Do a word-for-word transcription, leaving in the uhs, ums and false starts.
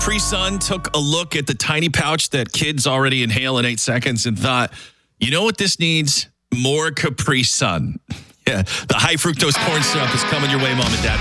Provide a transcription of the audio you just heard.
Capri Sun took a look at the tiny pouch that kids already inhale in eight seconds and thought, you know what this needs? More Capri Sun. Yeah, the high fructose corn syrup is coming your way, Mom and Dad.